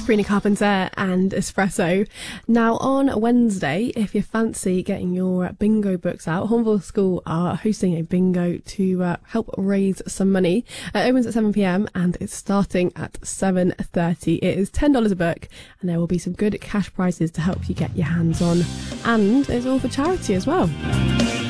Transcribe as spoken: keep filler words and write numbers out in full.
Sabrina Carpenter and Espresso. Now, on Wednesday, if you fancy getting your bingo books out, Hornville School are hosting a bingo to uh, help raise some money. It opens at seven p.m. and it's starting at seven thirty. It is ten dollars a book, and there will be some good cash prizes to help you get your hands on. And it's all for charity as well.